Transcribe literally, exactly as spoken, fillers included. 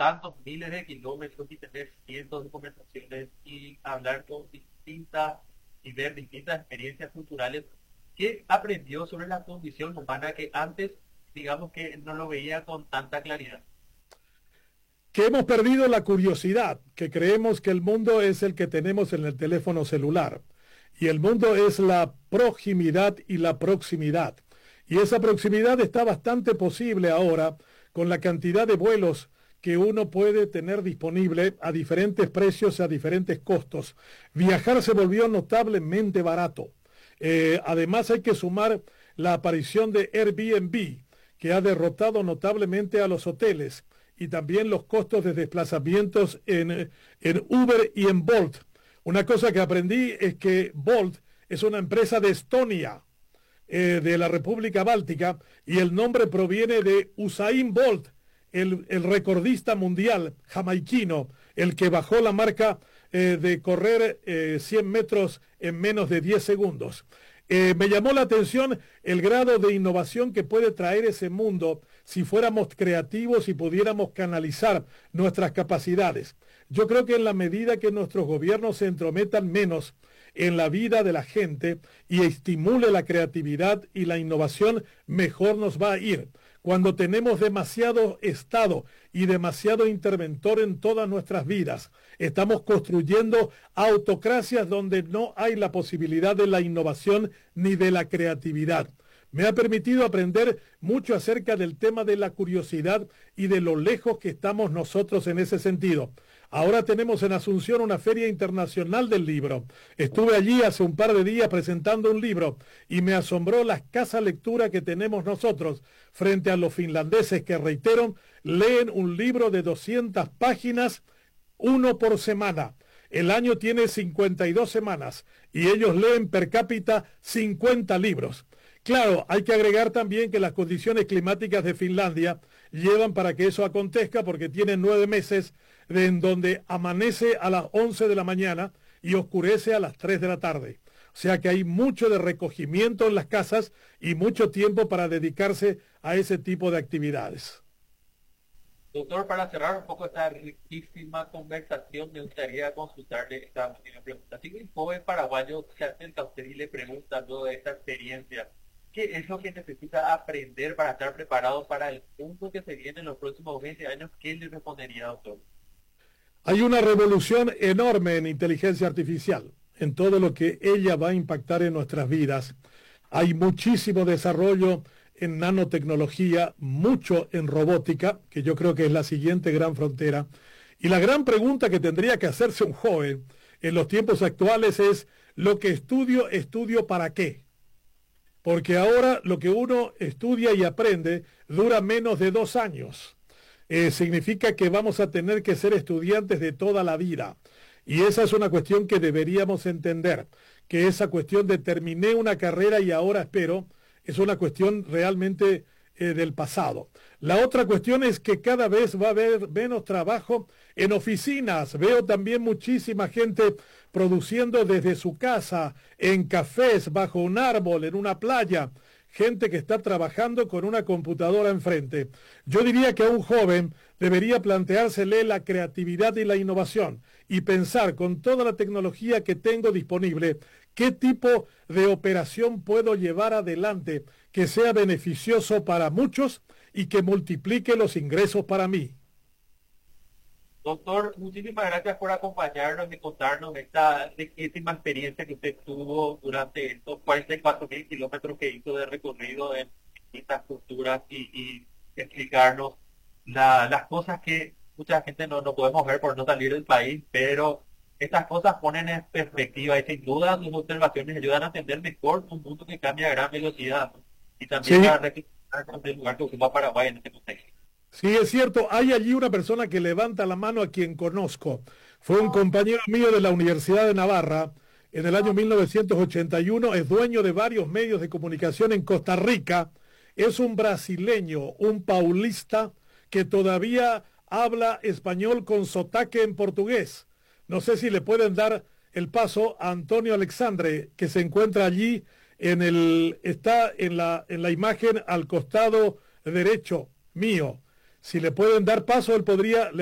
tantos miles de kilómetros y tener cientos de conversaciones y hablar con distintas y ver distintas experiencias culturales, ¿qué aprendió sobre la condición humana que antes, digamos que no lo veía con tanta claridad? Que hemos perdido la curiosidad, que creemos que el mundo es el que tenemos en el teléfono celular. Y el mundo es la proximidad y la proximidad. Y esa proximidad está bastante posible ahora con la cantidad de vuelos que uno puede tener disponible a diferentes precios, a diferentes costos. Viajar se volvió notablemente barato. Eh, además hay que sumar la aparición de Airbnb, que ha derrotado notablemente a los hoteles, y también los costos de desplazamientos en, en Uber y en Bolt. Una cosa que aprendí es que Bolt es una empresa de Estonia, eh, de la República Báltica, y el nombre proviene de Usain Bolt, el, el recordista mundial jamaiquino, el que bajó la marca eh, de correr eh, cien metros en menos de diez segundos. Eh, me llamó la atención el grado de innovación que puede traer ese mundo si fuéramos creativos y pudiéramos canalizar nuestras capacidades. Yo creo que en la medida que nuestros gobiernos se entrometan menos en la vida de la gente y estimule la creatividad y la innovación, mejor nos va a ir. Cuando tenemos demasiado Estado y demasiado interventor en todas nuestras vidas, estamos construyendo autocracias donde no hay la posibilidad de la innovación ni de la creatividad. Me ha permitido aprender mucho acerca del tema de la curiosidad y de lo lejos que estamos nosotros en ese sentido. Ahora tenemos en Asunción una feria internacional del libro. Estuve allí hace un par de días presentando un libro y me asombró la escasa lectura que tenemos nosotros frente a los finlandeses que, reitero, leen un libro de doscientas páginas, uno por semana. El año tiene cincuenta y dos semanas y ellos leen per cápita cincuenta libros. Claro, hay que agregar también que las condiciones climáticas de Finlandia llevan para que eso acontezca, porque tienen nueve meses de en donde amanece a las once de la mañana y oscurece a las tres de la tarde. O sea que hay mucho de recogimiento en las casas y mucho tiempo para dedicarse a ese tipo de actividades. Doctor, para cerrar un poco esta riquísima conversación, me gustaría consultarle esta última pregunta. Si un joven paraguayo se acerca a usted y le pregunta toda esta experiencia, ¿qué es lo que necesita aprender para estar preparado para el mundo que se viene en los próximos veinte años? ¿Qué le respondería, doctor? Hay una revolución enorme en inteligencia artificial, en todo lo que ella va a impactar en nuestras vidas. Hay muchísimo desarrollo en nanotecnología, mucho en robótica, que yo creo que es la siguiente gran frontera. Y la gran pregunta que tendría que hacerse un joven en los tiempos actuales es: lo que estudio, ¿estudio para qué? Porque ahora lo que uno estudia y aprende dura menos de dos años. Eh, significa que vamos a tener que ser estudiantes de toda la vida. Y esa es una cuestión que deberíamos entender, que esa cuestión de terminé una carrera y ahora espero, es una cuestión realmente eh, del pasado. La otra cuestión es que cada vez va a haber menos trabajo en oficinas. Veo también muchísima gente produciendo desde su casa, en cafés, bajo un árbol, en una playa. Gente que está trabajando con una computadora enfrente. Yo diría que a un joven debería planteársele la creatividad y la innovación y pensar, con toda la tecnología que tengo disponible, qué tipo de operación puedo llevar adelante que sea beneficioso para muchos y que multiplique los ingresos para mí. Doctor, muchísimas gracias por acompañarnos y contarnos esta riquísima experiencia que usted tuvo durante estos cuarenta y cuatro mil kilómetros que hizo de recorrido en distintas culturas y, y explicarnos la- las cosas que mucha gente no, no podemos ver por no salir del país, pero estas cosas ponen en perspectiva y sin duda sus observaciones ayudan a entender mejor un mundo que cambia a gran velocidad, ¿no? Y también Sí, a reflexionar sobre el lugar que ocupa Paraguay en este contexto. sí, es cierto, hay allí una persona que levanta la mano a quien conozco. Fue un compañero mío de la Universidad de Navarra en el año mil novecientos ochenta y uno, es dueño de varios medios de comunicación en Costa Rica, es un brasileño, un paulista que todavía habla español con sotaque en portugués. No sé si le pueden dar el paso a Antonio Alexandre, que se encuentra allí en el, está en la, en la imagen al costado derecho mío. Si le pueden dar paso, él podría,